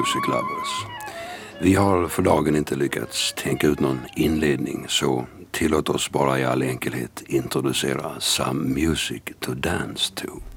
Music Lovers. Vi har för dagen inte lyckats tänka ut någon inledning, så tillåt oss bara i all enkelhet introducera Some Music to Dance to.